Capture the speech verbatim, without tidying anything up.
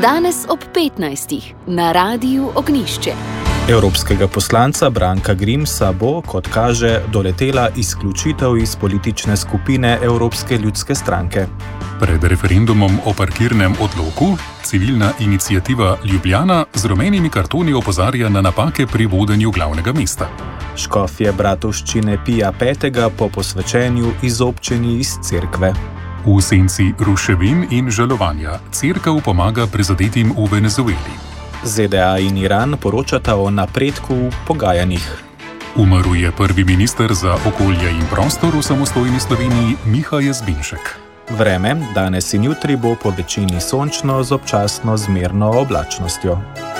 Danes ob petnajstih na Radiu Ognjišče. Evropskega poslanca Branka Grimsa bo, kot kaže, doletela izključitev iz politične skupine Evropske ljudske stranke. Pred referendumom o parkirnem odloku civilna iniciativa Ljubljana z rumenimi kartoni opozarja na napake pri vodenju glavnega mesta. Škofje Bratovščine Pija petega po posvečenju izobčeni iz cerkve. V senci ruševin in žalovanja cerkev pomaga prizadetim v Venezueli. Z D A in Iran poročata o napredku v pogajanjih. Umrl je prvi minister za okolje in prostor v samostojni Sloveniji Miha Jazbinšek. Vreme danes in jutri bo po večini sončno z občasno zmerno oblačnostjo.